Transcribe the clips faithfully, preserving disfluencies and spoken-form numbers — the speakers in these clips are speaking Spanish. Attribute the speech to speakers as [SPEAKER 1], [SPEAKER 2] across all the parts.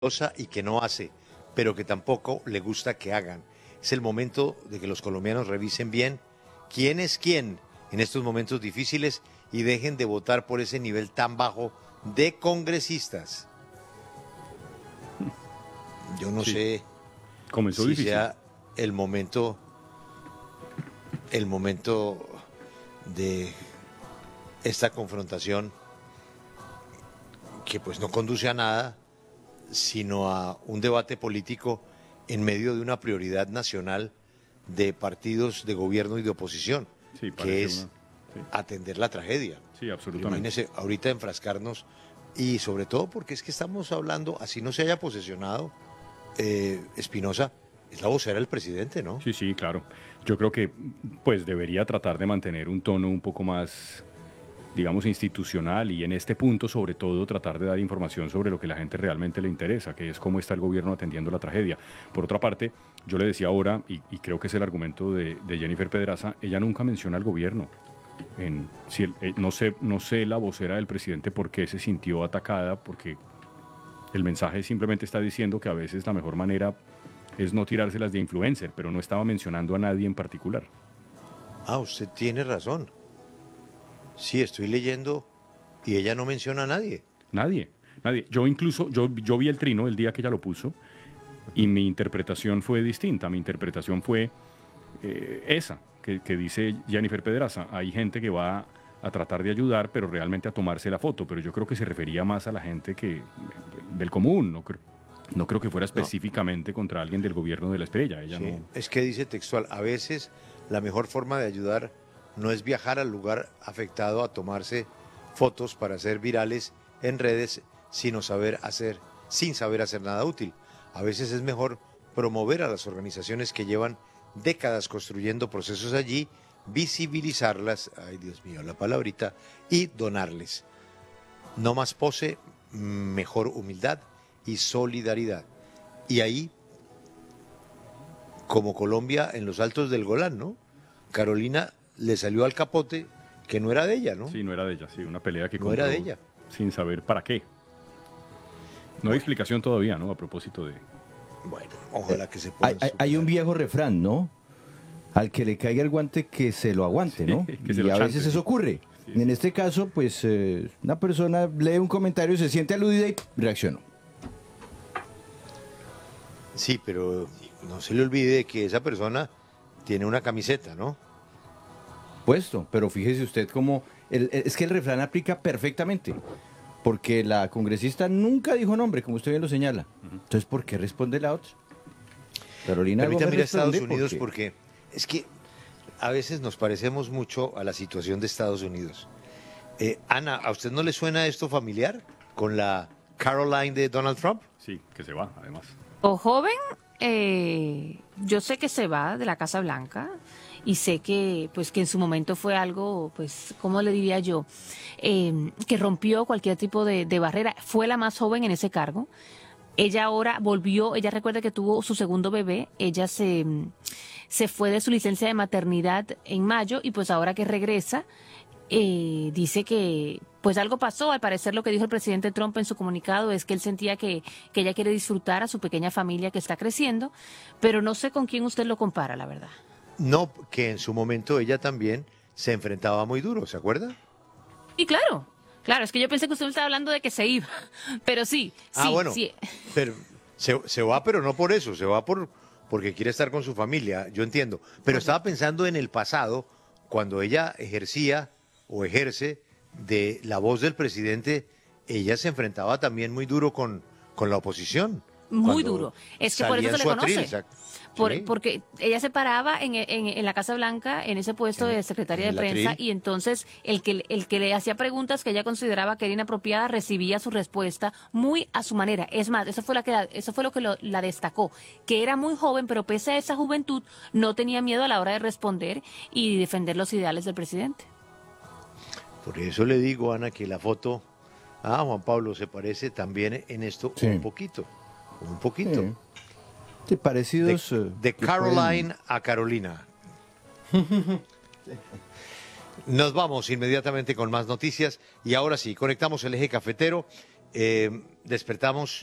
[SPEAKER 1] y que no hace, pero que tampoco le gusta que hagan. Es el momento de que los colombianos revisen bien quién es quién en estos momentos difíciles y dejen de votar por ese nivel tan bajo de congresistas. Yo no
[SPEAKER 2] Sí.
[SPEAKER 1] sé
[SPEAKER 2] Comenzó
[SPEAKER 1] si
[SPEAKER 2] difícil.
[SPEAKER 1] sea el momento, el momento de esta confrontación que pues no conduce a nada, sino a un debate político en medio de una prioridad nacional de partidos de gobierno y de oposición,
[SPEAKER 2] Sí,
[SPEAKER 1] que
[SPEAKER 2] parece
[SPEAKER 1] es
[SPEAKER 2] una- sí.
[SPEAKER 1] atender la tragedia.
[SPEAKER 2] Sí, absolutamente.
[SPEAKER 1] Imagínese ahorita enfrascarnos y sobre todo porque es que estamos hablando, así no se haya posesionado eh, Espinosa, es la vocera del presidente, ¿no?
[SPEAKER 2] Sí, sí, claro. Yo creo que pues debería tratar de mantener un tono un poco más, digamos, institucional y en este punto sobre todo tratar de dar información sobre lo que la gente realmente le interesa, que es cómo está el gobierno atendiendo la tragedia. Por otra parte, yo le decía ahora, y, y creo que es el argumento de, de Jennifer Pedraza, ella nunca menciona al gobierno. En, si el- eh, no sé, no sé la vocera del presidente por qué se sintió atacada, porque el mensaje simplemente está diciendo que a veces la mejor manera es no tirárselas de influencer, pero no estaba mencionando a nadie en particular.
[SPEAKER 1] Ah, usted tiene razón. Sí, estoy leyendo y ella no menciona a nadie.
[SPEAKER 2] Nadie, nadie. Yo incluso, yo, yo vi el trino el día que ella lo puso y mi interpretación fue distinta. Mi interpretación fue eh, esa, que, que dice Jennifer Pedraza. Hay gente que va a tratar de ayudar, pero realmente a tomarse la foto. Pero yo creo que se refería más a la gente que del común. No creo, no creo que fuera específicamente contra alguien del gobierno de la estrella. Ella
[SPEAKER 1] Sí,
[SPEAKER 2] no.
[SPEAKER 1] es que dice textual, a veces la mejor forma de ayudar no es viajar al lugar afectado a tomarse fotos para ser virales en redes, sino saber hacer, sin saber hacer nada útil. A veces es mejor promover a las organizaciones que llevan décadas construyendo procesos allí, visibilizarlas, ay Dios mío, la palabrita, y donarles. No más pose, mejor humildad y solidaridad. Y ahí como Colombia en los altos del Golán, ¿no? Carolina le salió al capote que no era de ella, ¿no?
[SPEAKER 2] Sí, no era de ella, sí, una pelea que
[SPEAKER 1] No era de
[SPEAKER 2] compró
[SPEAKER 1] ella.
[SPEAKER 2] sin saber para qué. No hay explicación todavía, ¿no? A propósito de...
[SPEAKER 1] Bueno, ojalá que se
[SPEAKER 3] Hay,
[SPEAKER 1] puedan
[SPEAKER 3] hay- hay un viejo refrán, ¿no? Al que le caiga el guante, que se lo aguante, ¿no?
[SPEAKER 2] que se
[SPEAKER 3] y
[SPEAKER 2] lo
[SPEAKER 3] a
[SPEAKER 2] chante,
[SPEAKER 3] veces
[SPEAKER 2] sí.
[SPEAKER 3] eso ocurre.
[SPEAKER 2] Sí,
[SPEAKER 3] En este caso, pues, eh, una persona lee un comentario, se siente aludida y reaccionó.
[SPEAKER 1] Sí, pero no se le olvide que esa persona tiene una camiseta, ¿no?
[SPEAKER 3] Puesto, pero fíjese usted cómo... el- el- es que el refrán aplica perfectamente. Porque la congresista nunca dijo nombre, como usted bien lo señala. Entonces, ¿por qué responde la otra? Carolina
[SPEAKER 1] Permítame
[SPEAKER 3] Gómez
[SPEAKER 1] ir a Estados
[SPEAKER 3] responde
[SPEAKER 1] Unidos porque es que a veces nos parecemos mucho a la situación de Estados Unidos. Eh, Ana, ¿a usted no le suena esto familiar con la Caroline de Donald Trump?
[SPEAKER 2] Sí, que se va, además.
[SPEAKER 4] O joven, eh, yo sé que se va de la Casa Blanca y sé que, pues, que en su momento fue algo, pues, ¿cómo le diría yo? Eh, que rompió cualquier tipo de, de barrera. Fue la más joven en ese cargo. Ella ahora volvió, ella recuerda que tuvo su segundo bebé, ella se, se fue de su licencia de maternidad en mayo y pues ahora que regresa, eh, dice que pues algo pasó. Al parecer lo que dijo el presidente Trump en su comunicado es que él sentía que, que ella quiere disfrutar a su pequeña familia que está creciendo, pero no sé con quién usted lo compara, la verdad.
[SPEAKER 1] No, que en su momento ella también se enfrentaba muy duro, ¿se acuerda?
[SPEAKER 4] Y claro, claro, es que yo pensé que usted me estaba hablando de que se iba, pero sí, sí,
[SPEAKER 1] Ah, bueno,
[SPEAKER 4] sí.
[SPEAKER 1] pero se, se va, pero no por eso, se va por porque quiere estar con su familia, yo entiendo. Pero estaba pensando en el pasado, cuando ella ejercía o ejerce de la voz del presidente, ella se enfrentaba también muy duro con, con la oposición.
[SPEAKER 4] Muy
[SPEAKER 1] Cuando
[SPEAKER 4] duro. Es que por eso
[SPEAKER 1] salía en
[SPEAKER 4] se le
[SPEAKER 1] su atril,
[SPEAKER 4] conoce.
[SPEAKER 1] exacto.
[SPEAKER 4] Por-
[SPEAKER 1] Sí.
[SPEAKER 4] Porque ella se paraba en, en- en la Casa Blanca, en ese puesto
[SPEAKER 1] En-
[SPEAKER 4] de secretaria
[SPEAKER 1] en
[SPEAKER 4] de
[SPEAKER 1] el
[SPEAKER 4] prensa,
[SPEAKER 1] atril.
[SPEAKER 4] y entonces el que, el que le hacía preguntas que ella consideraba que era inapropiada recibía su respuesta muy a su manera. Es más, eso fue, la que, eso fue lo que lo- la destacó, que era muy joven, pero pese a esa juventud, no tenía miedo a la hora de responder y defender los ideales del presidente.
[SPEAKER 1] Por eso le digo, Ana, que la foto a Juan Pablo se parece también en esto
[SPEAKER 3] Sí.
[SPEAKER 1] un poquito, un poquito.
[SPEAKER 3] Sí. Sí,
[SPEAKER 1] De,
[SPEAKER 3] parecidos. eh,
[SPEAKER 1] de
[SPEAKER 3] que
[SPEAKER 1] Caroline a Carolina. Nos vamos inmediatamente con más noticias y ahora sí, conectamos el eje cafetero, eh, despertamos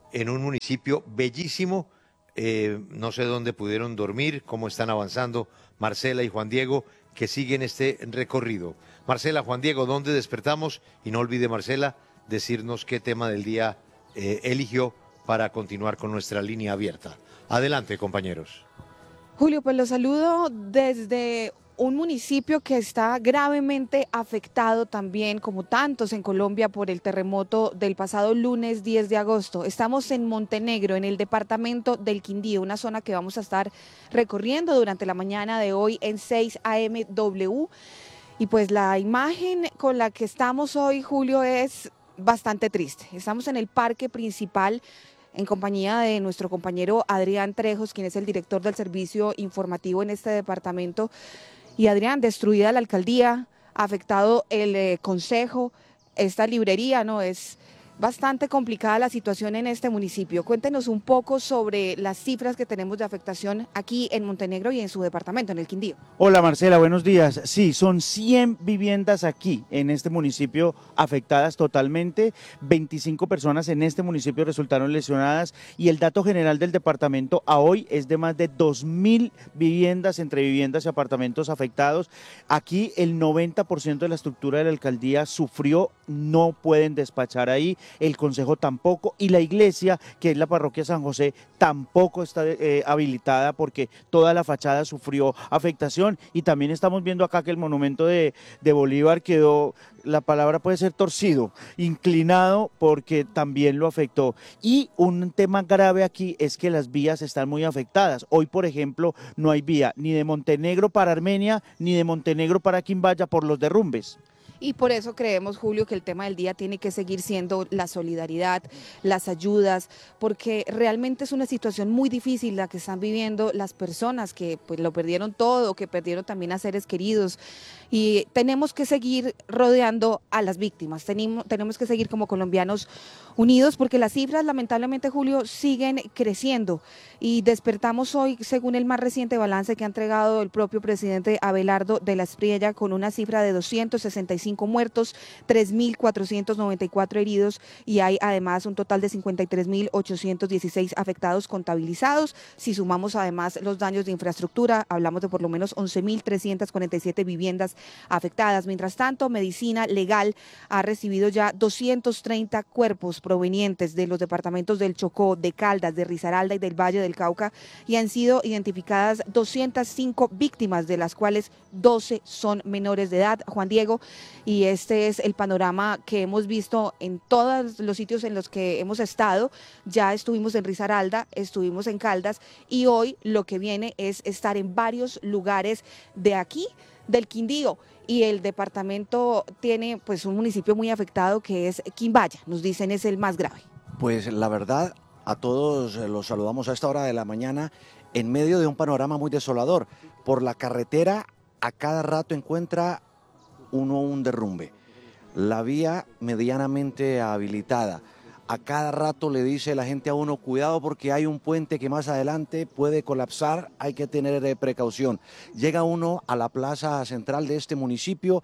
[SPEAKER 1] en un municipio bellísimo. Eh, no sé dónde pudieron dormir, cómo están avanzando Marcela y Juan Diego, que siguen este recorrido. Marcela, Juan Diego, ¿dónde despertamos? Y no olvide, Marcela, decirnos qué tema del día eh, eligió para continuar con nuestra línea abierta. Adelante, compañeros.
[SPEAKER 5] Julio, pues los saludo desde un municipio que está gravemente afectado también, como tantos en Colombia, por el terremoto del pasado lunes diez de agosto. Estamos en Montenegro, en el departamento del Quindío, una zona que vamos a estar recorriendo durante la mañana de hoy en seis A M W. Y pues la imagen con la que estamos hoy, Julio, es bastante triste. Estamos en el parque principal en compañía de nuestro compañero Adrián Trejos, quien es el director del servicio informativo en este departamento. Y Adrián, destruida la alcaldía, afectado el eh, consejo, esta librería, ¿no? Es bastante complicada la situación en este municipio. Cuéntenos un poco sobre las cifras que tenemos de afectación aquí en Montenegro y en su departamento, en el Quindío.
[SPEAKER 6] Hola Marcela, buenos días. Sí, son cien viviendas aquí en este municipio afectadas totalmente. veinticinco personas en este municipio resultaron lesionadas y el dato general del departamento a hoy es de más de dos mil viviendas entre viviendas y apartamentos afectados. Aquí el noventa por ciento de la estructura de la alcaldía sufrió, no pueden despachar ahí. El consejo tampoco, y la iglesia, que es la parroquia San José, tampoco está eh, habilitada porque toda la fachada sufrió afectación. Y también estamos viendo acá que el monumento de, de Bolívar quedó, la palabra puede ser torcido, inclinado, porque también lo afectó. Y un tema grave aquí es que las vías están muy afectadas. Hoy, por ejemplo, no hay vía ni de Montenegro para Armenia, ni de Montenegro para Quimbaya por los derrumbes.
[SPEAKER 5] Y por eso creemos, Julio, que el tema del día tiene que seguir siendo la solidaridad, las ayudas, porque realmente es una situación muy difícil la que están viviendo las personas que pues lo perdieron todo, que perdieron también a seres queridos. Y tenemos que seguir rodeando a las víctimas, tenemos, tenemos que seguir como colombianos unidos, porque las cifras, lamentablemente, Julio, siguen creciendo. Y despertamos hoy, según el más reciente balance que ha entregado el propio presidente Abelardo de la Espriella, con una cifra de doscientos sesenta y cinco muertos, tres mil cuatrocientos noventa y cuatro heridos, y hay además un total de cincuenta y tres mil ochocientos dieciséis afectados contabilizados. Si sumamos además los daños de infraestructura, hablamos de por lo menos once mil trescientas cuarenta y siete viviendas afectadas. Mientras tanto, Medicina Legal ha recibido ya doscientos treinta cuerpos provenientes de los departamentos del Chocó, de Caldas, de Risaralda y del Valle del Cauca, y han sido identificadas doscientas cinco víctimas, de las cuales doce son menores de edad, Juan Diego, y este es el panorama que hemos visto en todos los sitios en los que hemos estado. Ya estuvimos en Risaralda, estuvimos en Caldas, y hoy lo que viene es estar en varios lugares de aquí, del Quindío, y el departamento tiene pues un municipio muy afectado que es Quimbaya, nos dicen es el más grave.
[SPEAKER 7] Pues la verdad, a todos los saludamos a esta hora de la mañana en medio de un panorama muy desolador. Por la carretera a cada rato encuentra uno un derrumbe, la vía medianamente habilitada. A cada rato le dice la gente a uno, cuidado porque hay un puente que más adelante puede colapsar, hay que tener precaución. Llega uno a la plaza central de este municipio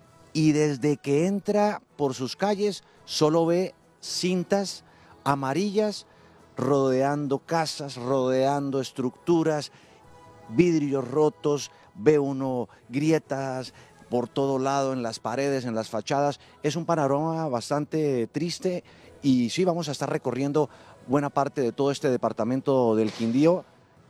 [SPEAKER 7] y desde que entra por sus calles solo ve cintas amarillas rodeando casas, rodeando estructuras, vidrios rotos, ve uno grietas por todo lado en las paredes, en las fachadas. Es un panorama bastante triste. Y sí, vamos a estar recorriendo buena parte de todo este departamento del Quindío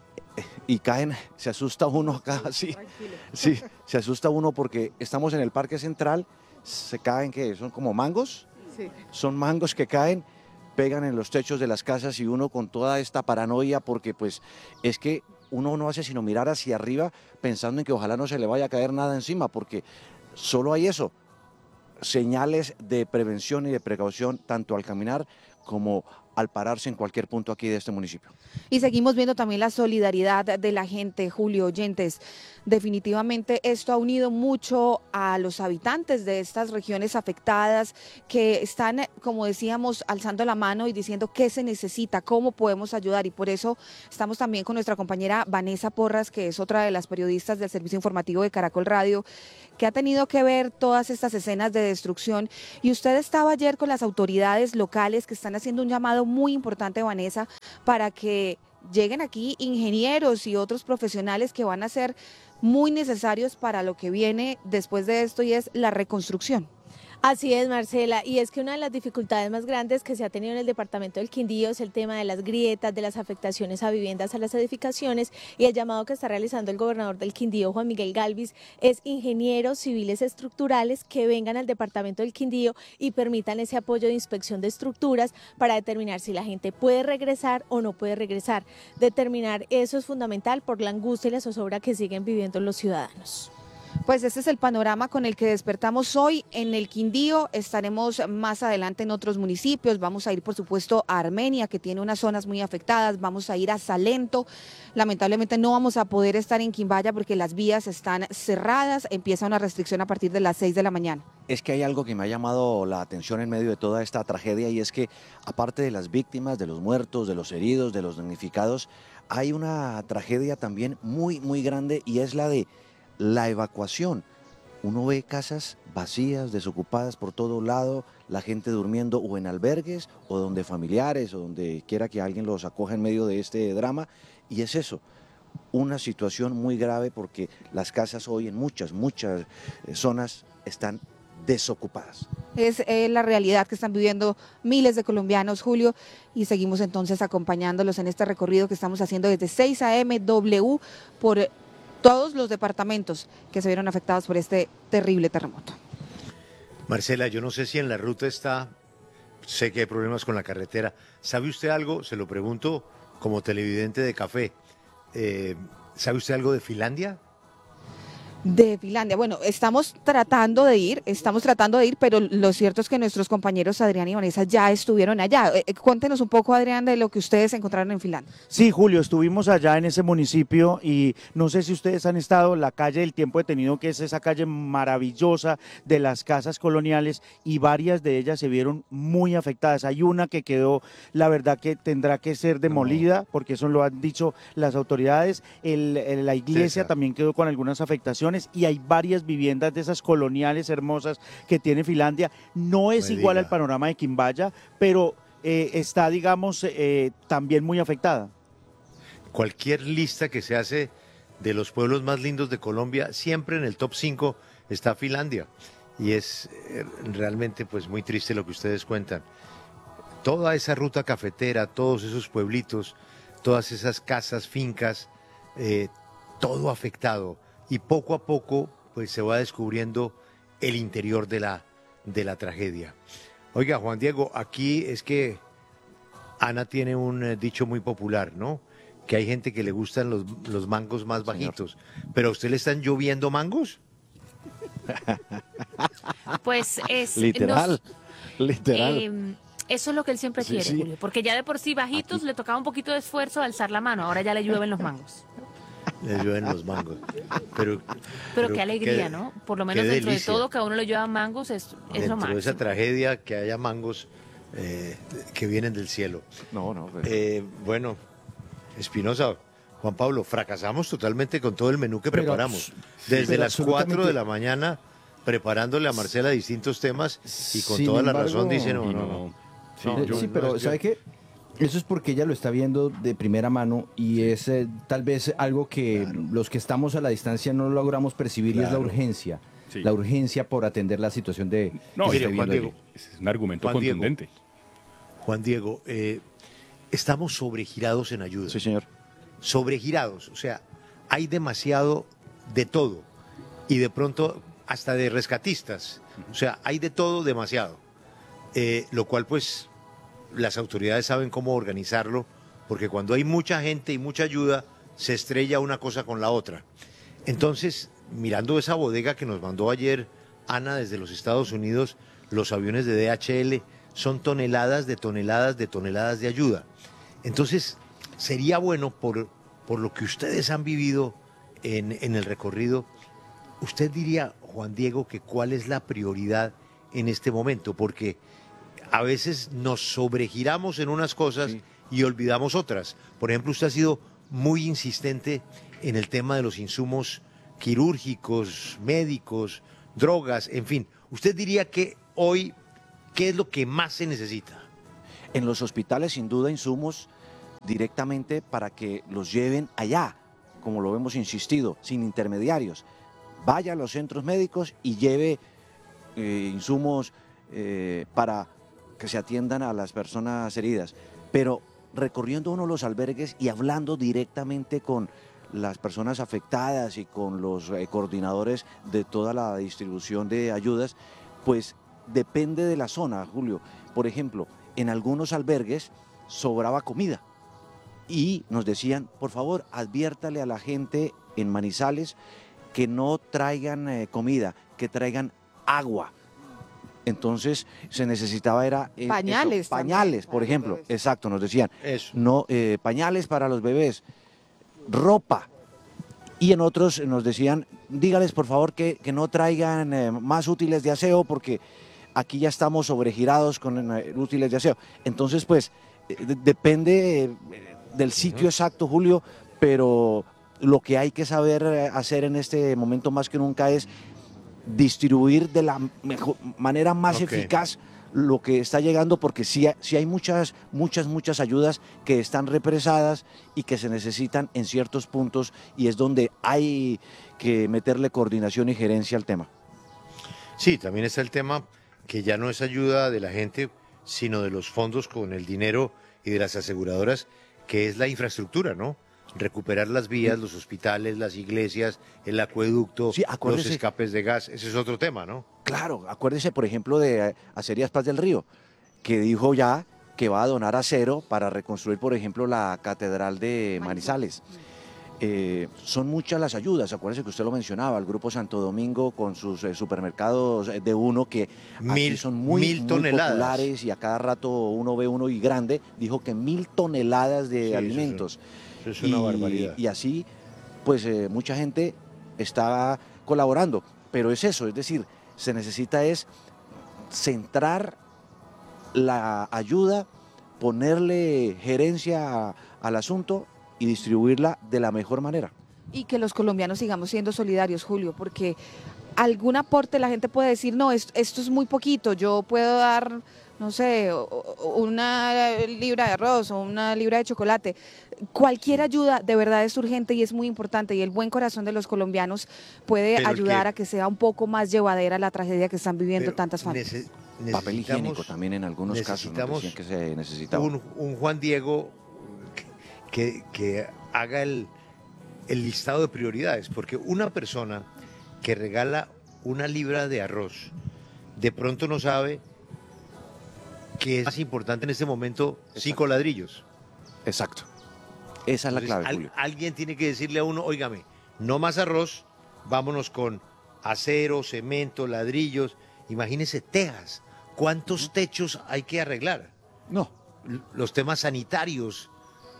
[SPEAKER 7] y caen, se asusta uno acá, sí, sí, se asusta uno porque estamos en el Parque Central, se caen, ¿qué? ¿Son como mangos? Sí. Son mangos que caen, pegan en los techos de las casas y uno con toda esta paranoia porque pues es que uno no hace sino mirar hacia arriba pensando en que ojalá no se le vaya a caer nada encima porque solo hay eso. Señales de prevención y de precaución tanto al caminar como al pararse en cualquier punto aquí de este municipio.
[SPEAKER 5] Y seguimos viendo también la solidaridad de la gente, Julio, oyentes. Definitivamente esto ha unido mucho a los habitantes de estas regiones afectadas que están, como decíamos, alzando la mano y diciendo qué se necesita, cómo podemos ayudar. Y por eso estamos también con nuestra compañera Vanessa Porras, que es otra de las periodistas del servicio informativo de Caracol Radio, que ha tenido que ver todas estas escenas de destrucción. Y usted estaba ayer con las autoridades locales que están haciendo un llamado muy importante, Vanessa, para que lleguen aquí ingenieros y otros profesionales que van a ser muy necesarios para lo que viene después de esto, y es la reconstrucción.
[SPEAKER 8] Así es, Marcela, y es que una de las dificultades más grandes que se ha tenido en el departamento del Quindío es el tema de las grietas, de las afectaciones a viviendas, a las edificaciones, y el llamado que está realizando el gobernador del Quindío, Juan Miguel Galvis, es ingenieros civiles estructurales que vengan al departamento del Quindío y permitan ese apoyo de inspección de estructuras para determinar si la gente puede regresar o no puede regresar. Determinar eso es fundamental por la angustia y la zozobra que siguen viviendo los ciudadanos.
[SPEAKER 5] Pues este es el panorama con el que despertamos hoy en el Quindío. Estaremos más adelante en otros municipios. Vamos a ir, por supuesto, a Armenia, que tiene unas zonas muy afectadas. Vamos a ir a Salento. Lamentablemente no vamos a poder estar en Quimbaya porque las vías están cerradas. Empieza una restricción a partir de las seis de la mañana.
[SPEAKER 7] Es que hay algo que me ha llamado la atención en medio de toda esta tragedia, y es que aparte de las víctimas, de los muertos, de los heridos, de los damnificados, hay una tragedia también muy, muy grande, y es la de la evacuación. Uno ve casas vacías, desocupadas por todo lado, la gente durmiendo o en albergues o donde familiares o donde quiera que alguien los acoja en medio de este drama, y es eso, una situación muy grave porque las casas hoy en muchas, muchas zonas están desocupadas.
[SPEAKER 5] Es eh, la realidad que están viviendo miles de colombianos, Julio, y seguimos entonces acompañándolos en este recorrido que estamos haciendo desde seis A M W por todos los departamentos que se vieron afectados por este terrible terremoto.
[SPEAKER 1] Marcela, yo no sé si en la ruta está, sé que hay problemas con la carretera. ¿Sabe usted algo? Se lo pregunto como televidente de café. Eh, ¿Sabe usted algo de Finlandia?
[SPEAKER 5] De Finlandia. Bueno, estamos tratando de ir, estamos tratando de ir, pero lo cierto es que nuestros compañeros Adrián y Vanessa ya estuvieron allá. Eh, cuéntenos un poco, Adrián, de lo que ustedes encontraron en Finlandia.
[SPEAKER 6] Sí, Julio, estuvimos allá en ese municipio y no sé si ustedes han estado en la calle del Tiempo Detenido, que es esa calle maravillosa de las casas coloniales, y varias de ellas se vieron muy afectadas. Hay una que quedó, la verdad que tendrá que ser demolida, porque eso lo han dicho las autoridades. El, el, la iglesia César. También quedó con algunas afectaciones, y hay varias viviendas de esas coloniales hermosas que tiene Finlandia. No es
[SPEAKER 1] Me
[SPEAKER 6] igual
[SPEAKER 1] diga.
[SPEAKER 6] al panorama de Quimbaya, pero eh, está, digamos, eh, también muy afectada.
[SPEAKER 1] Cualquier lista que se hace de los pueblos más lindos de Colombia, siempre en el top cinco está Finlandia. Y es eh, realmente pues muy triste lo que ustedes cuentan. Toda esa ruta cafetera, todos esos pueblitos, todas esas casas, fincas, eh, todo afectado. Y poco a poco pues se va descubriendo el interior de la, de la tragedia. Oiga, Juan Diego, aquí es que Ana tiene un eh, dicho muy popular, ¿no? Que hay gente que le gustan los, los mangos más bajitos. ¿Pero a usted le están lloviendo mangos?
[SPEAKER 4] Pues es...
[SPEAKER 7] Literal,
[SPEAKER 4] nos-
[SPEAKER 7] literal.
[SPEAKER 4] eh, eso es lo que él siempre
[SPEAKER 7] Sí,
[SPEAKER 4] quiere,
[SPEAKER 7] sí.
[SPEAKER 4] Julio, porque ya de por sí bajitos
[SPEAKER 7] Aquí.
[SPEAKER 4] le tocaba un poquito de esfuerzo alzar la mano, ahora ya le llueven los mangos.
[SPEAKER 1] Le llueven los mangos. Pero,
[SPEAKER 4] Pero, qué alegría,
[SPEAKER 1] qué-
[SPEAKER 4] ¿no? Por lo menos
[SPEAKER 1] qué
[SPEAKER 4] dentro
[SPEAKER 1] delicia.
[SPEAKER 4] de todo, que a uno le lluevan mangos es, es lo
[SPEAKER 1] Dentro
[SPEAKER 4] máximo.
[SPEAKER 1] de esa tragedia, que haya mangos eh, que vienen del cielo.
[SPEAKER 7] No, no, pues.
[SPEAKER 1] Eh, bueno, Espinosa, Juan Pablo, fracasamos totalmente con todo el menú que
[SPEAKER 3] Pero
[SPEAKER 1] preparamos.
[SPEAKER 3] abs-
[SPEAKER 1] Desde
[SPEAKER 3] pero
[SPEAKER 1] las cuatro
[SPEAKER 3] absolutamente-
[SPEAKER 1] de la mañana, preparándole a Marcela distintos temas, y con
[SPEAKER 3] Sin
[SPEAKER 1] toda la
[SPEAKER 3] embargo,
[SPEAKER 1] razón dice, no,
[SPEAKER 2] Y
[SPEAKER 1] no,
[SPEAKER 2] no-
[SPEAKER 1] no.
[SPEAKER 2] sí,
[SPEAKER 1] No,
[SPEAKER 3] Eh,
[SPEAKER 1] yo-
[SPEAKER 3] sí,
[SPEAKER 1] no,
[SPEAKER 3] pero
[SPEAKER 1] yo-
[SPEAKER 3] ¿sabe qué? Eso es porque ella lo está viendo de primera mano, y es eh, tal vez algo que los que estamos a la distancia no logramos percibir, y es la
[SPEAKER 1] Claro.
[SPEAKER 3] urgencia.
[SPEAKER 2] Sí.
[SPEAKER 3] La urgencia por atender la situación de
[SPEAKER 2] No,
[SPEAKER 3] que
[SPEAKER 1] mire,
[SPEAKER 3] está
[SPEAKER 1] Juan
[SPEAKER 3] viviendo
[SPEAKER 1] Diego,
[SPEAKER 3] allí.
[SPEAKER 2] Es un argumento
[SPEAKER 1] Juan Diego.
[SPEAKER 2] contundente.
[SPEAKER 1] Juan Diego, eh, estamos sobregirados en ayuda.
[SPEAKER 7] Sí, señor.
[SPEAKER 1] Sobregirados, o sea, hay demasiado de todo, y de pronto hasta de rescatistas, o sea, hay de todo demasiado, Eh, lo cual pues las autoridades saben cómo organizarlo, porque cuando hay mucha gente y mucha ayuda, se estrella una cosa con la otra. Entonces, mirando esa bodega que nos mandó ayer Ana desde los Estados Unidos, los aviones de D H L, son toneladas de toneladas de toneladas de ayuda. Entonces, sería bueno, por, por lo que ustedes han vivido en, en el recorrido, usted diría, Juan Diego, que cuál es la prioridad en este momento, porque a veces nos sobregiramos en unas cosas
[SPEAKER 7] Sí.
[SPEAKER 1] y olvidamos otras. Por ejemplo, usted ha sido muy insistente en el tema de los insumos quirúrgicos, médicos, drogas, en fin. ¿Usted diría que hoy qué es lo que más se necesita?
[SPEAKER 7] En los hospitales, sin duda, insumos directamente para que los lleven allá, como lo hemos insistido, sin intermediarios. Vaya a los centros médicos y lleve eh, insumos eh, para que se atiendan a las personas heridas. Pero recorriendo uno los albergues y hablando directamente con las personas afectadas y con los eh, coordinadores de toda la distribución de ayudas, pues depende de la zona, Julio. Por ejemplo, en algunos albergues sobraba comida y nos decían, por favor, adviértale a la gente en Manizales que no traigan eh, comida, que traigan agua. Entonces se necesitaba era eh,
[SPEAKER 5] Pañales
[SPEAKER 7] eso, pañales,
[SPEAKER 5] también,
[SPEAKER 7] por ejemplo,
[SPEAKER 5] bebés.
[SPEAKER 7] exacto, nos decían,
[SPEAKER 1] Eso.
[SPEAKER 7] no eh, pañales para los bebés, ropa. Y en otros nos decían, dígales por favor que, que no traigan eh, más útiles de aseo porque aquí ya estamos sobregirados con eh, útiles de aseo. Entonces, pues, eh, de- depende eh, del sitio exacto, Julio, pero lo que hay que saber eh, hacer en este momento más que nunca es distribuir de la mejor, manera más
[SPEAKER 1] Ok.
[SPEAKER 7] eficaz lo que está llegando, porque sí, ha- sí hay muchas, muchas, muchas ayudas que están represadas y que se necesitan en ciertos puntos y es donde hay que meterle coordinación y gerencia al tema.
[SPEAKER 1] Sí, también está el tema que ya no es ayuda de la gente, sino de los fondos con el dinero y de las aseguradoras, que es la infraestructura, ¿no? Recuperar las vías, los hospitales, las iglesias, el acueducto,
[SPEAKER 7] Sí,
[SPEAKER 1] los
[SPEAKER 7] acuérdese.
[SPEAKER 1] escapes de gas. Ese es otro tema, ¿no?
[SPEAKER 7] Claro, acuérdese, por ejemplo, de Acerías Paz del Río, que dijo ya que va a donar acero para reconstruir, por ejemplo, la Catedral de Manizales. Eh, son muchas las ayudas, acuérdese que usted lo mencionaba, el Grupo Santo Domingo con sus eh, supermercados eh, de uno que aquí
[SPEAKER 1] Mil-
[SPEAKER 7] son muy,
[SPEAKER 1] mil
[SPEAKER 7] muy
[SPEAKER 1] toneladas.
[SPEAKER 7] populares y a cada rato uno ve uno y grande, dijo que mil toneladas de
[SPEAKER 1] Sí, eso es un-
[SPEAKER 7] alimentos.
[SPEAKER 1] Eso es una
[SPEAKER 7] y,
[SPEAKER 1] barbaridad.
[SPEAKER 7] y así, pues eh, mucha gente está colaborando, pero es eso, es decir, se necesita es centrar la ayuda, ponerle gerencia a- al asunto y distribuirla de la mejor manera.
[SPEAKER 5] Y que los colombianos sigamos siendo solidarios, Julio, porque algún aporte la gente puede decir, no, es- esto es muy poquito, yo puedo dar, no sé, o- o- una libra de arroz o una libra de chocolate. Cualquier ayuda de verdad es urgente y es muy importante y el buen corazón de los colombianos puede
[SPEAKER 1] Pero el
[SPEAKER 5] ayudar
[SPEAKER 1] que-
[SPEAKER 5] a que sea un poco más llevadera la tragedia que están viviendo
[SPEAKER 1] Pero
[SPEAKER 5] tantas familias.
[SPEAKER 1] nece-
[SPEAKER 7] Papel higiénico
[SPEAKER 1] necesitamos
[SPEAKER 7] también en algunos casos nos
[SPEAKER 1] necesitamos
[SPEAKER 7] decían que se necesitaba.
[SPEAKER 1] un, un Juan Diego que, que haga el, el listado de prioridades, porque una persona que regala una libra de arroz de pronto no sabe que es más importante en este momento cinco ladrillos.
[SPEAKER 7] Exacto. Esa es la
[SPEAKER 1] Entonces,
[SPEAKER 7] clave,
[SPEAKER 1] al-
[SPEAKER 7] Julio.
[SPEAKER 1] alguien tiene que decirle a uno, óigame, no más arroz, vámonos con acero, cemento, ladrillos, imagínese tejas, ¿cuántos techos hay que arreglar?
[SPEAKER 7] No,
[SPEAKER 1] L- Los temas sanitarios,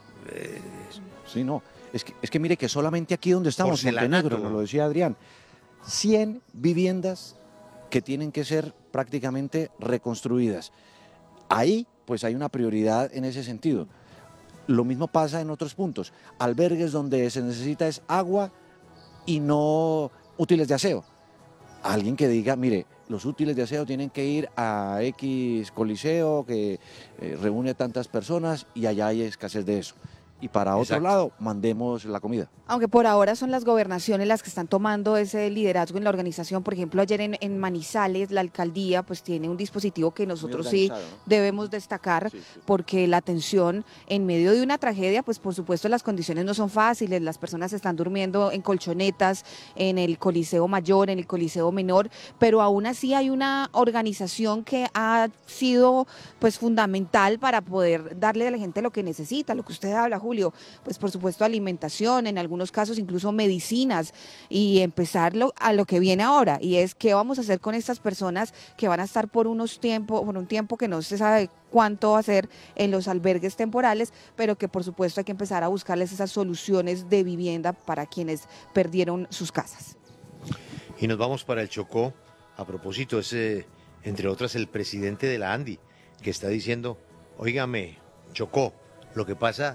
[SPEAKER 7] sí, no. Es que, es que mire que solamente aquí donde estamos,
[SPEAKER 1] Porcelanato.
[SPEAKER 7] Montenegro, nos lo decía Adrián, cien viviendas que tienen que ser prácticamente reconstruidas. Ahí, pues hay una prioridad en ese sentido. Lo mismo pasa en otros puntos. Albergues donde se necesita es agua y no útiles de aseo. Alguien que diga, mire, los útiles de aseo tienen que ir a X coliseo que eh, reúne a tantas personas y allá hay escasez de eso. Y para otro
[SPEAKER 1] Exacto.
[SPEAKER 7] lado, mandemos la comida.
[SPEAKER 5] Aunque por ahora son las gobernaciones las que están tomando ese liderazgo en la organización. Por ejemplo, ayer en, en Manizales, la alcaldía pues tiene un dispositivo que nosotros sí
[SPEAKER 7] organizado, ¿no?
[SPEAKER 5] debemos destacar,
[SPEAKER 7] Sí, sí.
[SPEAKER 5] porque la atención en medio de una tragedia, pues por supuesto las condiciones no son fáciles, las personas están durmiendo en colchonetas, en el Coliseo Mayor, en el Coliseo Menor, pero aún así hay una organización que ha sido pues fundamental para poder darle a la gente lo que necesita, lo que usted habla, Julio, pues por supuesto alimentación, en algunos casos incluso medicinas, y empezar lo- a lo que viene ahora, y es qué vamos a hacer con estas personas que van a estar por unos tiempo, por un tiempo que no se sabe cuánto va a ser en los albergues temporales, pero que por supuesto hay que empezar a buscarles esas soluciones de vivienda para quienes perdieron sus casas.
[SPEAKER 1] y nos vamos para el Chocó. A propósito, es eh, entre otras el presidente de la ANDI, que está diciendo, óigame, Chocó, lo que pasa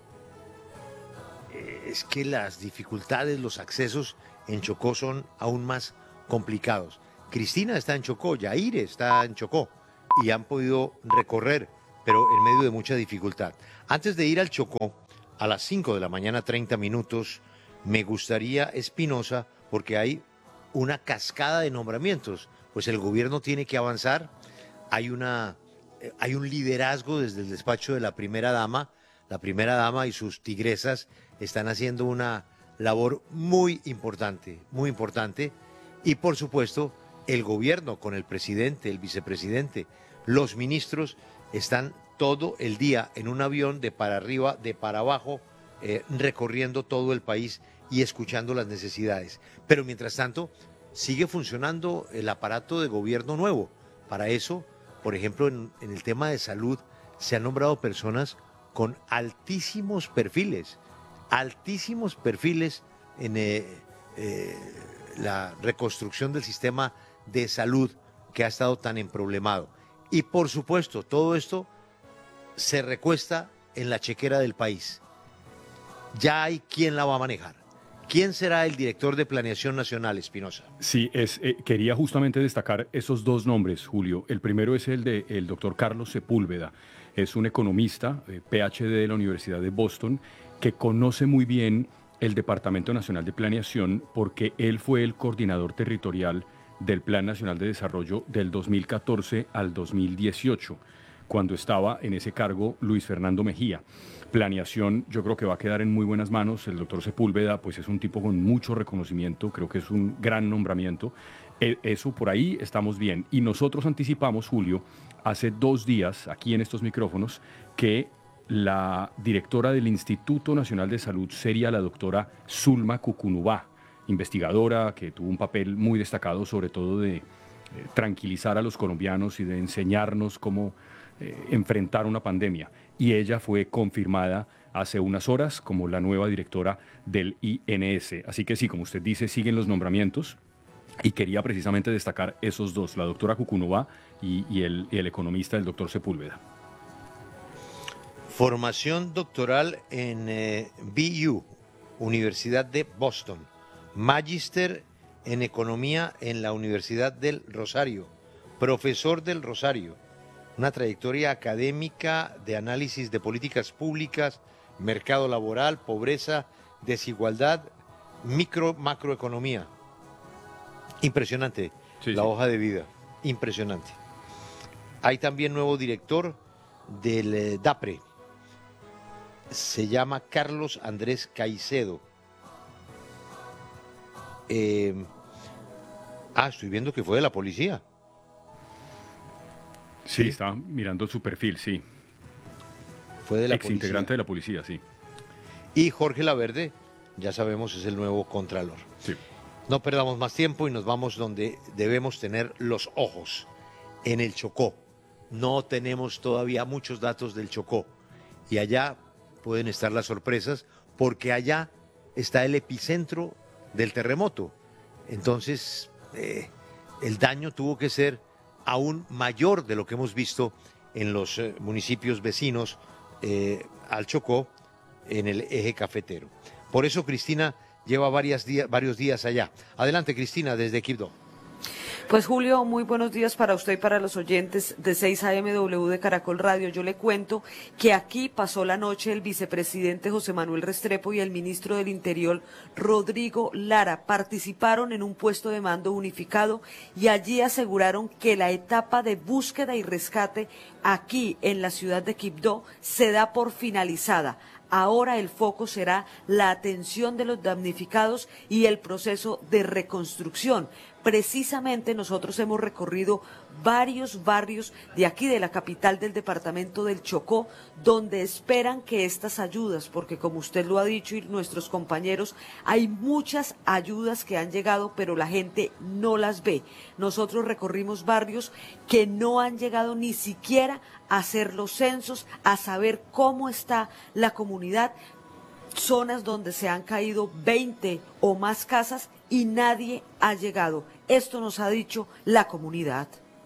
[SPEAKER 1] eh, es que las dificultades, los accesos en Chocó son aún más complicados. Cristina está en Chocó, Yaire está en Chocó y han podido recorrer pero en medio de mucha dificultad. Antes de ir al Chocó, a las cinco de la mañana, treinta minutos, me gustaría, Espinosa, porque hay una cascada de nombramientos, pues el gobierno tiene que avanzar, hay, una, eh, hay un liderazgo desde el despacho de la primera dama, la primera dama y sus tigresas están haciendo una labor muy importante, muy importante, y por supuesto el gobierno con el presidente, el vicepresidente, los ministros están todo el día en un avión de para arriba, de para abajo, eh, recorriendo todo el país y escuchando las necesidades. Pero mientras tanto, sigue funcionando el aparato de gobierno nuevo. Para eso, por ejemplo, en, en el tema de salud, se han nombrado personas con altísimos perfiles, altísimos perfiles en eh, eh, la reconstrucción del sistema de salud que ha estado tan emproblemado. Y por supuesto, todo esto se recuesta en la chequera del país. Ya hay quien la va a manejar. ¿Quién será el director de Planeación Nacional, Espinosa?
[SPEAKER 2] Sí, es, eh, quería justamente destacar esos dos nombres, Julio. El primero es el del doctor Carlos Sepúlveda. Es un economista, eh, P H D de la Universidad de Boston, que conoce muy bien el Departamento Nacional de Planeación porque él fue el coordinador territorial del Plan Nacional de Desarrollo del dos mil catorce al dos mil dieciocho, cuando estaba en ese cargo Luis Fernando Mejía. Planeación yo creo que va a quedar en muy buenas manos. El doctor Sepúlveda pues es un tipo con mucho reconocimiento, creo que es un gran nombramiento. Eso por ahí estamos bien. Y nosotros anticipamos, Julio, hace dos días aquí en estos micrófonos que la directora del Instituto Nacional de Salud sería la doctora Zulma Cucunubá, investigadora que tuvo un papel muy destacado sobre todo de eh, tranquilizar a los colombianos y de enseñarnos cómo eh, enfrentar una pandemia. Y ella fue confirmada hace unas horas como la nueva directora del I N S. Así que sí, como usted dice, siguen los nombramientos y quería precisamente destacar esos dos, la doctora Cucunubá y, y, el, y el economista, el doctor Sepúlveda.
[SPEAKER 1] Formación doctoral en eh, B U, Universidad de Boston. Magíster en Economía en la Universidad del Rosario. Profesor del Rosario. Una trayectoria académica de análisis de políticas públicas, mercado laboral, pobreza, desigualdad, micro, macroeconomía. Impresionante sí, la sí. hoja de vida, impresionante. Hay también nuevo director del eh, DAPRE, se llama Carlos Andrés Caicedo. Eh, ah, estoy viendo que fue de la policía.
[SPEAKER 2] Sí, sí, estaba mirando su perfil, sí.
[SPEAKER 1] Fue de la
[SPEAKER 2] Ex
[SPEAKER 1] policía.
[SPEAKER 2] integrante de la policía, sí.
[SPEAKER 1] Y Jorge Laverde, ya sabemos, es el nuevo contralor.
[SPEAKER 2] Sí.
[SPEAKER 1] No perdamos más tiempo y nos vamos donde debemos tener los ojos, en el Chocó. No tenemos todavía muchos datos del Chocó. Y allá pueden estar las sorpresas, porque allá está el epicentro del terremoto. Entonces, eh, el daño tuvo que ser aún mayor de lo que hemos visto en los eh, municipios vecinos eh, al Chocó, en el eje cafetero. Por eso Cristina lleva varias días, varios días allá. Adelante, Cristina, desde Quibdó.
[SPEAKER 9] Pues Julio, muy buenos días para usted y para los oyentes de seis A M W de Caracol Radio. Yo le cuento que aquí pasó la noche el vicepresidente José Manuel Restrepo y el ministro del Interior Rodrigo Lara. Participaron en un puesto de mando unificado y allí aseguraron que la etapa de búsqueda y rescate aquí en la ciudad de Quibdó se da por finalizada. Ahora el foco será la atención de los damnificados y el proceso de reconstrucción. Precisamente nosotros hemos recorrido varios barrios de aquí de la capital del departamento del Chocó, donde esperan que estas ayudas, porque como usted lo ha dicho y nuestros compañeros, hay muchas ayudas que han llegado, pero la gente no las ve. Nosotros recorrimos barrios que no han llegado ni siquiera a hacer los censos, a saber cómo está la comunidad, zonas donde se han caído veinte o más casas y nadie ha llegado. Esto nos ha dicho la comunidad.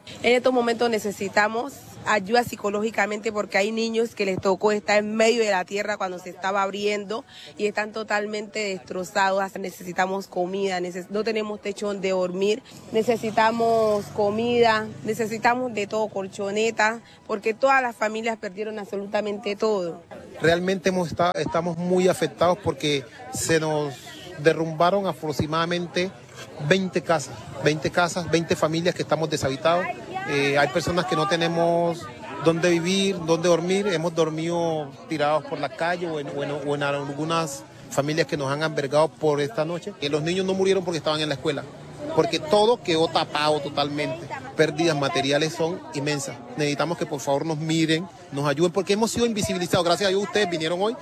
[SPEAKER 10] En estos momentos necesitamos ayuda psicológicamente porque hay niños que les tocó estar en medio de la tierra cuando se estaba abriendo y están totalmente destrozados. Necesitamos comida, neces- no tenemos techo donde dormir, necesitamos comida, necesitamos de todo, colchoneta, porque todas las familias perdieron absolutamente todo.
[SPEAKER 11] Realmente hemos estado, estamos muy afectados porque se nos derrumbaron aproximadamente veinte casas, veinte casas, veinte familias que estamos deshabitados. Eh, hay personas que no tenemos dónde vivir, dónde dormir. Hemos dormido tirados por la calle o en, o en, o en algunas familias que nos han albergado por esta noche. Que los niños no murieron porque estaban en la escuela, porque todo quedó tapado totalmente. Pérdidas materiales son inmensas. Necesitamos que por favor nos miren, nos ayuden, porque hemos sido invisibilizados. Gracias a Dios ustedes vinieron hoy.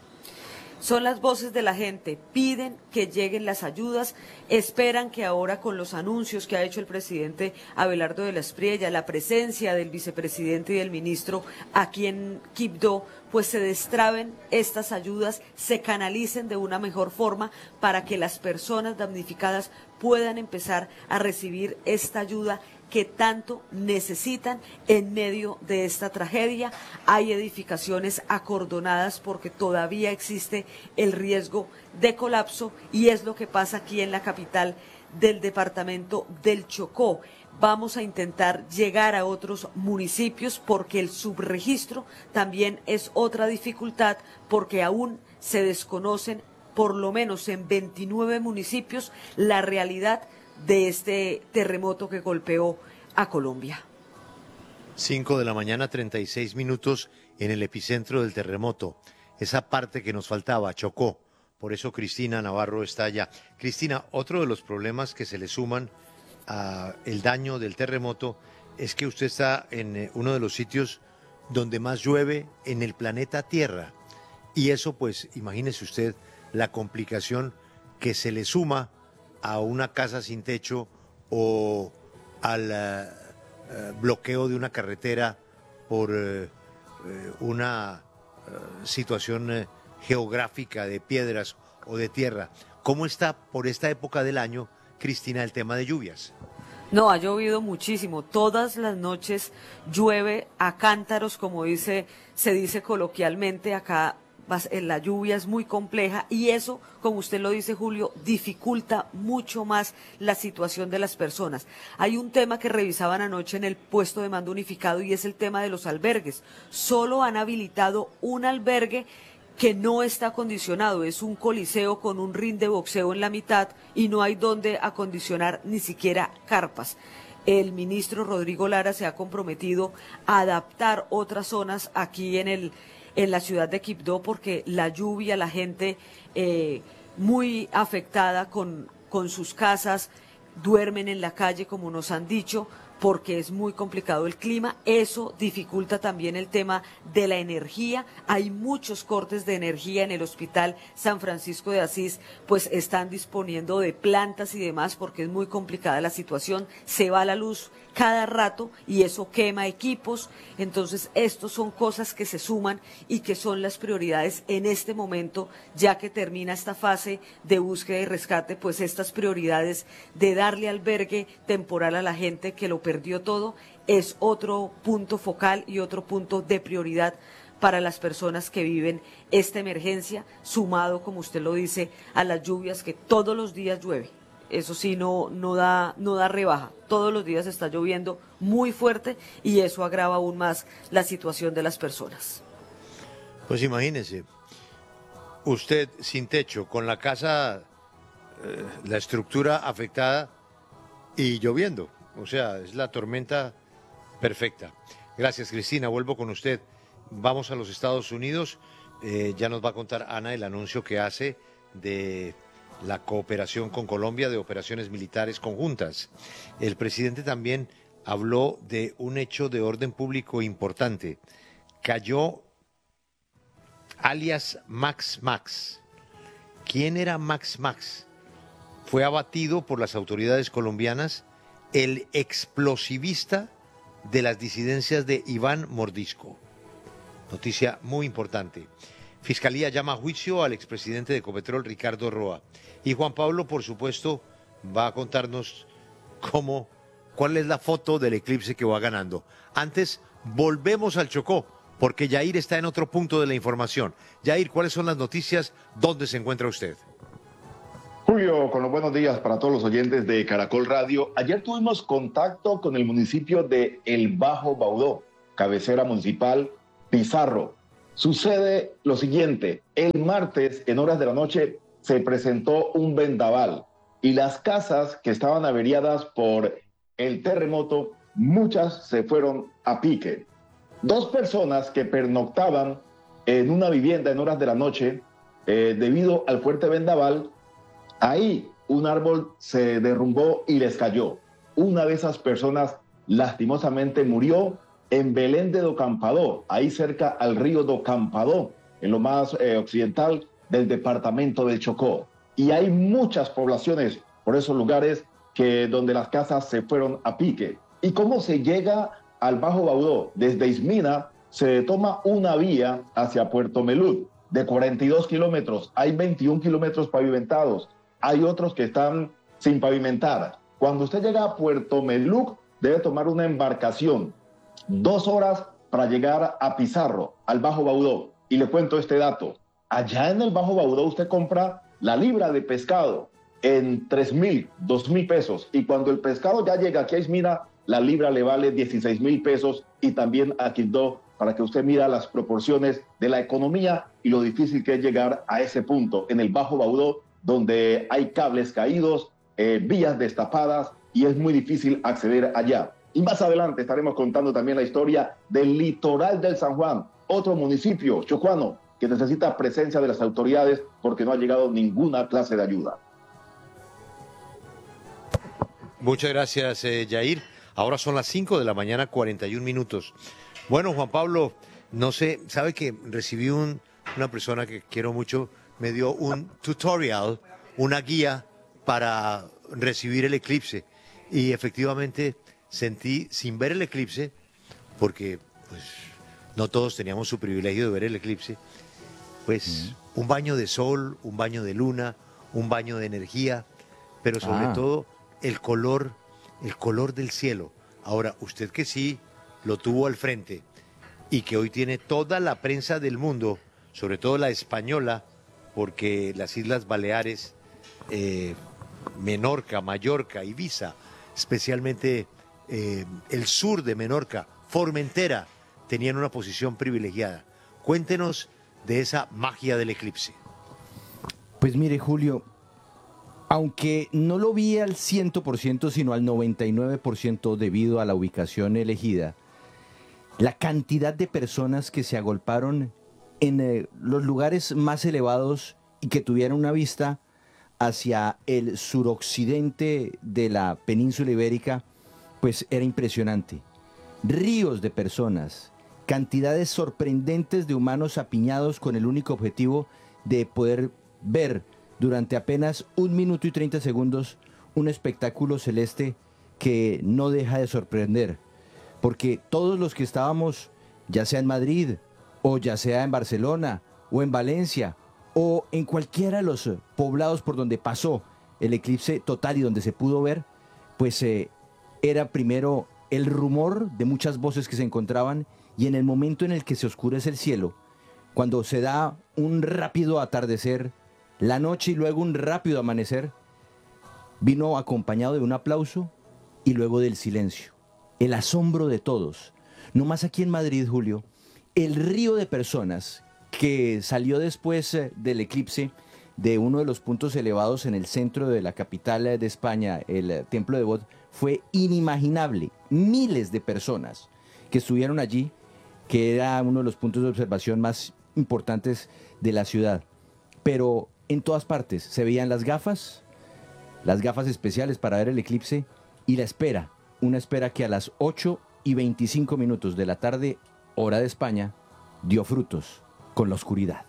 [SPEAKER 9] Son las voces de la gente, piden que lleguen las ayudas, esperan que ahora con los anuncios que ha hecho el presidente Abelardo de la Espriella, la presencia del vicepresidente y del ministro aquí en Quibdó, pues se destraben estas ayudas, se canalicen de una mejor forma para que las personas damnificadas puedan empezar a recibir esta ayuda que tanto necesitan en medio de esta tragedia. Hay edificaciones acordonadas porque todavía existe el riesgo de colapso y es lo que pasa aquí en la capital del departamento del Chocó. Vamos a intentar llegar a otros municipios porque el subregistro también es otra dificultad porque aún se desconocen, por lo menos en veintinueve municipios, la realidad de este terremoto que golpeó a Colombia.
[SPEAKER 1] cinco de la mañana, treinta y seis minutos en el epicentro del terremoto. Esa parte que nos faltaba, Chocó. Por eso Cristina Navarro está allá. Cristina, otro de los problemas que se le suman al daño del terremoto es que usted está en uno de los sitios donde más llueve en el planeta Tierra. Y eso, pues, imagínese usted la complicación que se le suma a una casa sin techo o al uh, uh, bloqueo de una carretera por uh, uh, una uh, situación uh, geográfica de piedras o de tierra. ¿Cómo está por esta época del año, Cristina, el tema de lluvias?
[SPEAKER 9] No, ha llovido muchísimo. Todas las noches llueve a cántaros, como dice, se dice coloquialmente acá. La lluvia es muy compleja y eso, como usted lo dice, Julio, dificulta mucho más la situación de las personas. Hay un tema que revisaban anoche en el puesto de mando unificado y es el tema de los albergues. Solo han habilitado un albergue que no está acondicionado, es un coliseo con un ring de boxeo en la mitad y no hay donde acondicionar ni siquiera carpas. El ministro Rodrigo Lara se ha comprometido a adaptar otras zonas aquí en el en la ciudad de Quibdó porque la lluvia, la gente eh, muy afectada con, con sus casas, duermen en la calle como nos han dicho porque es muy complicado el clima, eso dificulta también el tema de la energía, hay muchos cortes de energía en el Hospital San Francisco de Asís, pues están disponiendo de plantas y demás porque es muy complicada la situación, se va la luz cada rato y eso quema equipos, entonces estos son cosas que se suman y que son las prioridades en este momento, ya que termina esta fase de búsqueda y rescate, pues estas prioridades de darle albergue temporal a la gente que lo perdió todo es otro punto focal y otro punto de prioridad para las personas que viven esta emergencia, sumado, como usted lo dice, a las lluvias que todos los días llueve. Eso sí, no, no da, no da rebaja. Todos los días está lloviendo muy fuerte y eso agrava aún más la situación de las personas.
[SPEAKER 1] Pues imagínese, usted sin techo, con la casa, eh, la estructura afectada y lloviendo. O sea, es la tormenta perfecta. Gracias, Cristina. Vuelvo con usted. Vamos a los Estados Unidos. Eh, ya nos va a contar Ana el anuncio que hace de la cooperación con Colombia de operaciones militares conjuntas. El presidente también habló de un hecho de orden público importante. Cayó alias Max Max. ¿Quién era Max Max? Fue abatido por las autoridades colombianas el explosivista de las disidencias de Iván Mordisco. Noticia muy importante. Fiscalía llama a juicio al expresidente de Ecopetrol, Ricardo Roa. Y Juan Pablo, por supuesto, va a contarnos cómo cuál es la foto del eclipse que va ganando. Antes, volvemos al Chocó, porque Yair está en otro punto de la información. Yair, ¿cuáles son las noticias? ¿Dónde se encuentra usted?
[SPEAKER 12] Julio, con los buenos días para todos los oyentes de Caracol Radio. Ayer tuvimos contacto con el municipio de El Bajo Baudó, cabecera municipal Pizarro. Sucede lo siguiente: el martes, en horas de la noche, se presentó un vendaval y las casas que estaban averiadas por el terremoto, muchas se fueron a pique. Dos personas que pernoctaban en una vivienda en horas de la noche, eh, debido al fuerte vendaval, ahí un árbol se derrumbó y les cayó. Una de esas personas lastimosamente murió en Belén de Docampadó, ahí cerca al río Docampadó, en lo más eh, occidental del departamento del Chocó. Y hay muchas poblaciones por esos lugares que, donde las casas se fueron a pique. ¿Y cómo se llega al Bajo Baudó? Desde Ismina se toma una vía hacia Puerto Melud de cuarenta y dos kilómetros. Hay veintiún kilómetros pavimentados. Hay otros que están sin pavimentar. Cuando usted llega a Puerto Melud, debe tomar una embarcación. Dos horas para llegar a Pizarro, al Bajo Baudó. Y le cuento este dato. Allá en el Bajo Baudó usted compra la libra de pescado en tres mil, dos mil pesos. Y cuando el pescado ya llega aquí a Ismina, la libra le vale dieciséis mil pesos, y también a Quindó, para que usted mira las proporciones de la economía y lo difícil que es llegar a ese punto, en el Bajo Baudó, donde hay cables caídos, eh, vías destapadas, y es muy difícil acceder allá. Y más adelante estaremos contando también la historia del litoral del San Juan, otro municipio chocuano que necesita presencia de las autoridades porque no ha llegado ninguna clase de ayuda.
[SPEAKER 1] Muchas gracias, eh, Yair. Ahora son las cinco de la mañana, cuarenta y un minutos. Bueno, Juan Pablo, no sé, sabe que recibí un, una persona que quiero mucho, me dio un tutorial, una guía para recibir el eclipse. Y efectivamente sentí, sin ver el eclipse, porque pues no todos teníamos su privilegio de ver el eclipse, pues un baño de sol, un baño de luna, un baño de energía, pero sobre
[SPEAKER 3] Ah.
[SPEAKER 1] todo el color, el color del cielo. Ahora, usted que sí lo tuvo al frente y que hoy tiene toda la prensa del mundo, sobre todo la española, porque las Islas Baleares, eh, Menorca, Mallorca, Ibiza, especialmente eh, el sur de Menorca, Formentera, tenían una posición privilegiada. Cuéntenos de esa magia del eclipse.
[SPEAKER 3] Pues mire, Julio, aunque no lo vi al cien por ciento, sino al noventa y nueve por ciento debido a la ubicación elegida, la cantidad de personas que se agolparon en eh, los lugares más elevados y que tuvieran una vista hacia el suroccidente de la península ibérica, pues era impresionante. Ríos de personas, cantidades sorprendentes de humanos apiñados con el único objetivo de poder ver durante apenas un minuto y treinta segundos un espectáculo celeste que no deja de sorprender, porque todos los que estábamos, ya sea en Madrid, o ya sea en Barcelona, o en Valencia, o en cualquiera de los poblados por donde pasó el eclipse total y donde se pudo ver, pues eh, era primero el rumor de muchas voces que se encontraban, y en el momento en el que se oscurece el cielo, cuando se da un rápido atardecer, la noche y luego un rápido amanecer, vino acompañado de un aplauso y luego del silencio. El asombro de todos. No más aquí en Madrid, Julio, el río de personas que salió después eh, del eclipse de uno de los puntos elevados en el centro de la capital eh, de España, el eh, Templo de Bod, fue inimaginable. Miles de personas que estuvieron allí, que era uno de los puntos de observación más importantes de la ciudad. Pero en todas partes se veían las gafas, las gafas especiales para ver el eclipse, y la espera, una espera que a las ocho y veinticinco minutos de la tarde, hora de España, dio frutos con la oscuridad.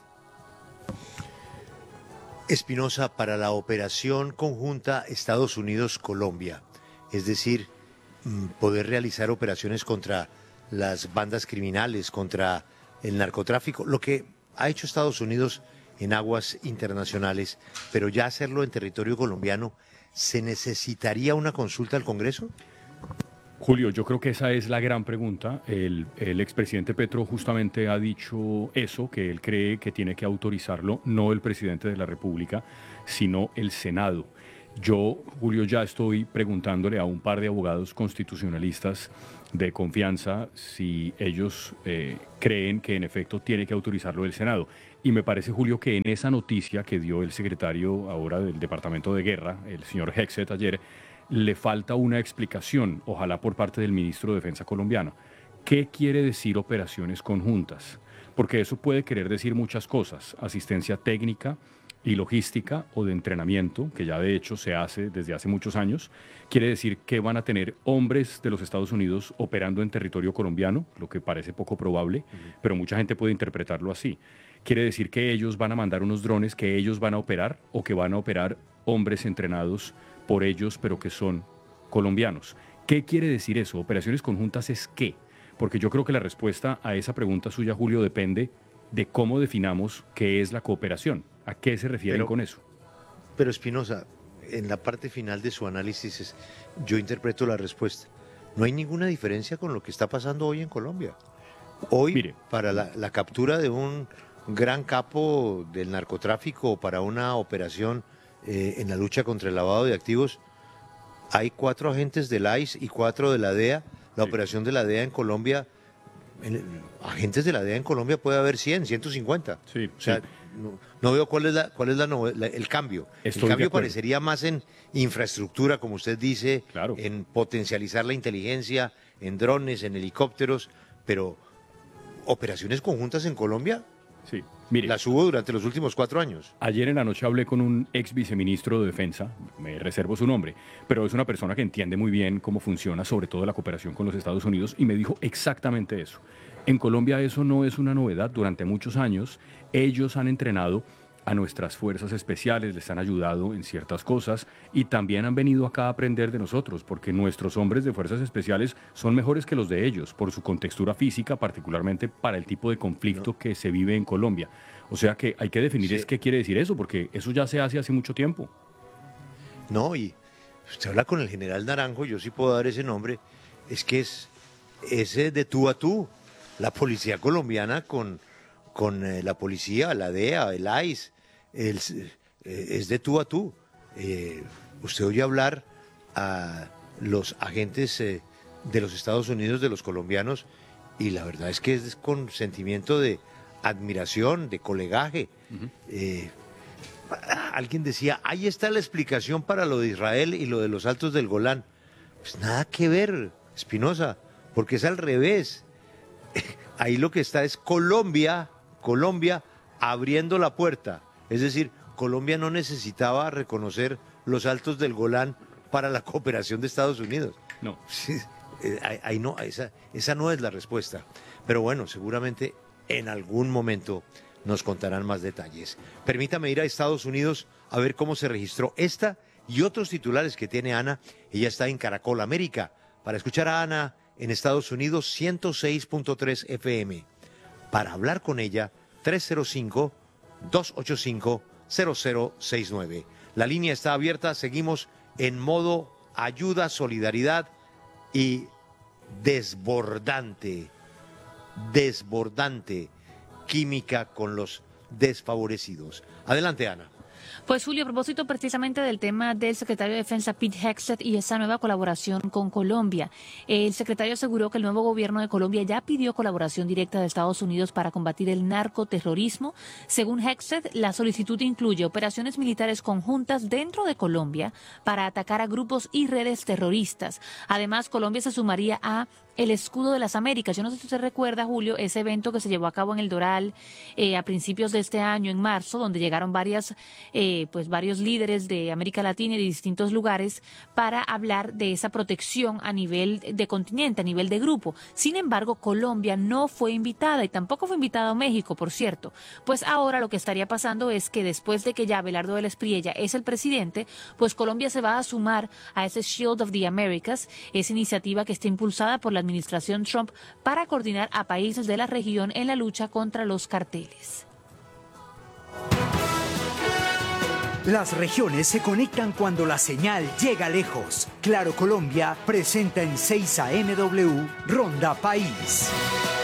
[SPEAKER 1] Espinosa, para la operación conjunta Estados Unidos-Colombia, es decir, poder realizar operaciones contra las bandas criminales, contra el narcotráfico, lo que ha hecho Estados Unidos en aguas internacionales, pero ya hacerlo en territorio colombiano, ¿se necesitaría una consulta al Congreso?
[SPEAKER 2] Julio, yo creo que esa es la gran pregunta. El, el expresidente Petro justamente ha dicho eso, que él cree que tiene que autorizarlo no el presidente de la República, sino el Senado. Yo, Julio, ya estoy preguntándole a un par de abogados constitucionalistas de confianza si ellos eh, creen que en efecto tiene que autorizarlo el Senado. Y me parece, Julio, que en esa noticia que dio el secretario ahora del Departamento de Guerra, el señor Hexet, ayer, le falta una explicación, ojalá por parte del ministro de Defensa colombiano. ¿Qué quiere decir operaciones conjuntas? Porque eso puede querer decir muchas cosas, asistencia técnica y logística o de entrenamiento, que ya de hecho se hace desde hace muchos años. Quiere decir que van a tener hombres de los Estados Unidos operando en territorio colombiano, lo que parece poco probable, uh-huh. pero mucha gente puede interpretarlo así. Quiere decir que ellos van a mandar unos drones que ellos van a operar o que van a operar hombres entrenados por ellos, pero que son colombianos. ¿Qué quiere decir eso? ¿Operaciones conjuntas es qué? Porque yo creo que la respuesta a esa pregunta suya, Julio, depende de cómo definamos qué es la cooperación. ¿A qué se refieren
[SPEAKER 1] pero,
[SPEAKER 2] con eso?
[SPEAKER 1] Pero Espinosa, en la parte final de su análisis, es, yo interpreto la respuesta. No hay ninguna diferencia con lo que está pasando hoy en Colombia. Hoy, Mire, para la, la captura de un gran capo del narcotráfico o para una operación eh, en la lucha contra el lavado de activos, hay cuatro agentes del I C E y cuatro de la D E A. La sí. operación de la D E A en Colombia, en, agentes de la D E A en Colombia puede haber cien, ciento cincuenta.
[SPEAKER 2] Sí,
[SPEAKER 1] o sea,
[SPEAKER 2] sí.
[SPEAKER 1] No, no veo cuál es la cuál es la, la el cambio.
[SPEAKER 2] Estoy
[SPEAKER 1] el cambio parecería más en infraestructura, como usted dice,
[SPEAKER 2] claro.
[SPEAKER 1] en potencializar la inteligencia, en drones, en helicópteros, pero operaciones conjuntas en Colombia,
[SPEAKER 2] sí. Mire,
[SPEAKER 1] las hubo durante los últimos cuatro años.
[SPEAKER 2] Ayer en la noche hablé con un ex viceministro de Defensa, me reservo su nombre, pero es una persona que entiende muy bien cómo funciona, sobre todo la cooperación con los Estados Unidos, y me dijo exactamente eso. En Colombia eso no es una novedad. Durante muchos años ellos han entrenado a nuestras fuerzas especiales, les han ayudado en ciertas cosas y también han venido acá a aprender de nosotros, porque nuestros hombres de fuerzas especiales son mejores que los de ellos por su contextura física, particularmente para el tipo de conflicto no. que se vive en Colombia. O sea que hay que definir sí. es qué quiere decir eso, porque eso ya se hace hace mucho tiempo.
[SPEAKER 1] No, y usted habla con el general Naranjo, yo sí puedo dar ese nombre, es que es ese de tú a tú. La policía colombiana con, con eh, la policía, la D E A, el I C E, el, eh, es de tú a tú. Eh, usted oye hablar a los agentes eh, de los Estados Unidos, de los colombianos, y la verdad es que es con sentimiento de admiración, de colegaje. Uh-huh. eh, alguien decía, ahí está la explicación para lo de Israel y lo de los Altos del Golán. Pues nada que ver, Espinosa, porque es al revés. Ahí lo que está es Colombia, Colombia abriendo la puerta. Es decir, Colombia no necesitaba reconocer los Altos del Golán para la cooperación de Estados Unidos.
[SPEAKER 2] No.
[SPEAKER 1] Sí, ahí, ahí no, esa, esa no es la respuesta. Pero bueno, seguramente en algún momento nos contarán más detalles. Permítame ir a Estados Unidos a ver cómo se registró esta y otros titulares que tiene Ana. Ella está en Caracol América. Para escuchar a Ana en Estados Unidos, ciento seis punto tres F M. Para hablar con ella, tres cero cinco, dos ocho cinco, cero cero seis nueve. La línea está abierta, seguimos en modo ayuda, solidaridad y desbordante, desbordante química con los desfavorecidos. Adelante, Ana.
[SPEAKER 4] Pues Julio, a propósito precisamente del tema del secretario de Defensa Pete Hegseth y esa nueva colaboración con Colombia. El secretario aseguró que el nuevo gobierno de Colombia ya pidió colaboración directa de Estados Unidos para combatir el narcoterrorismo. Según Hegseth, la solicitud incluye operaciones militares conjuntas dentro de Colombia para atacar a grupos y redes terroristas. Además, Colombia se sumaría a el Escudo de las Américas. Yo no sé si usted recuerda, Julio, ese evento que se llevó a cabo en el Doral eh, a principios de este año, en marzo, donde llegaron varias, eh, pues varios líderes de América Latina y de distintos lugares para hablar de esa protección a nivel de continente, a nivel de grupo. Sin embargo, Colombia no fue invitada y tampoco fue invitado México, por cierto. Pues ahora lo que estaría pasando es que después de que ya Abelardo Vélez Priella es el presidente, pues Colombia se va a sumar a ese Shield of the Americas, esa iniciativa que está impulsada por la administración Trump para coordinar a países de la región en la lucha contra los carteles.
[SPEAKER 13] Las regiones se conectan cuando la señal llega lejos. Claro Colombia presenta en seis A M W Ronda País.